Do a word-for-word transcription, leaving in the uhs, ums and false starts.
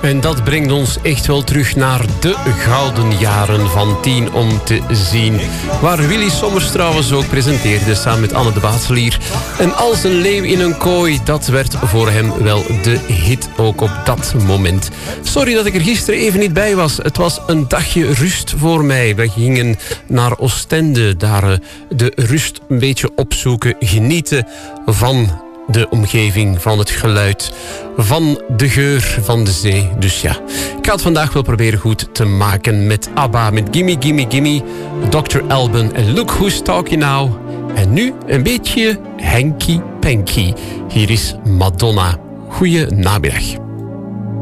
En dat brengt ons echt wel terug naar de gouden jaren van Tien om te zien. Waar Willy Sommers trouwens ook presenteerde samen met Anne de Baatselier. En Als een leeuw in een kooi, dat werd voor hem wel de hit ook op dat moment. Sorry dat ik er gisteren even niet bij was. Het was een dagje rust voor mij. We gingen naar Oostende, daar de rust een beetje opzoeken, genieten van de omgeving, van het geluid, van de geur van de zee. Dus ja, ik ga het vandaag wel proberen goed te maken met ABBA, met Gimme Gimme Gimme, dokter Alban en Look Who's Talking Now. En nu een beetje hanky panky. Hier is Madonna. Goeie namiddag.